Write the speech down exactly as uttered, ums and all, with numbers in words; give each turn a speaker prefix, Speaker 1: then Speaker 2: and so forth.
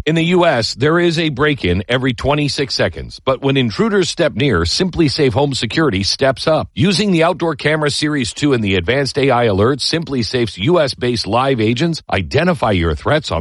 Speaker 1: In the U S, there is a break-in every twenty-six seconds, but when intruders step near, SimpliSafe Home Security steps up. Using the Outdoor Camera Series two and the advanced A I alerts, SimpliSafe's U S-based live agents identify your threats on